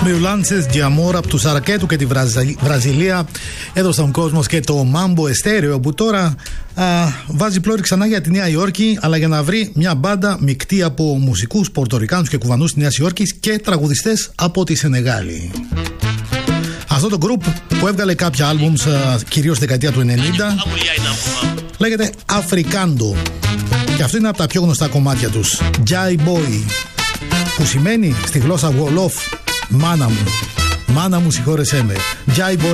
Μπριουλάντσες Τζιαμόρα από τους Αρακέτου και τη Βραζιλία έδωσαν κόσμος και το Μάμπο Εστέρεο που τώρα βάζει πλώρη ξανά για τη Νέα Υόρκη, αλλά για να βρει μια μπάντα μεικτή από μουσικούς Πορτορικάνους και Κουβανούς της Νέας Υόρκης και τραγουδιστές από τη Σενεγάλη. Αυτό το group που έβγαλε κάποια άλμπουμς κυρίως στη δεκαετία του 90 λέγεται Africando και αυτό είναι από τα πιο γνωστά κομμάτια τους, Jai Boy, που σημαίνει στη γλώσσα Wolof μάνα μου, συγχώρεσέ με. Jai Boy.